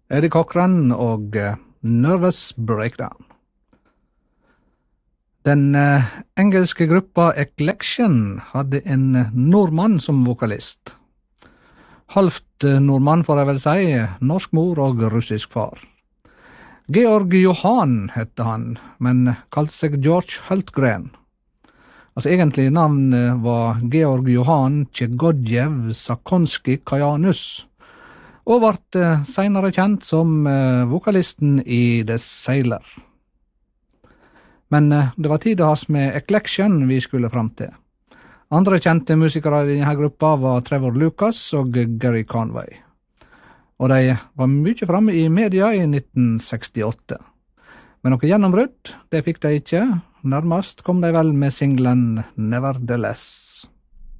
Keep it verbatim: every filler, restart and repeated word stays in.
Eddie Cochran og eh, Nervous Breakdown. Den eh, engelske gruppa Eclection hadde en eh, nordmann som vokalist. Halvt eh, nordmann, får jeg vel si, norsk mor og russisk far. Georg Johan hette han, men kalte seg George Hultgren. Altså egentlig navnet var Georg Johan Tjegodjev Sakonski Kajanus, og ble eh, senere kjent som eh, vokalisten i The Sailor. Men eh, det var tid hans med Eclection vi skulle fram til. Andre kjente musikere i denne gruppa var Trevor Lucas og Gary Conway. Og de var mye framme i media i nitten sekstiåtte. Men noe gjennombrudd, det fikk de ikke. Nærmest kom de vel med singlen Nevertheless.